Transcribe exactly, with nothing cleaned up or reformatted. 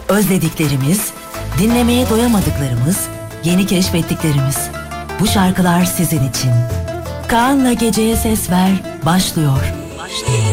Özlediklerimiz, dinlemeye doyamadıklarımız, yeni keşfettiklerimiz. Bu şarkılar sizin için. Kaan'la Geceye Ses Ver başlıyor. Başlıyor.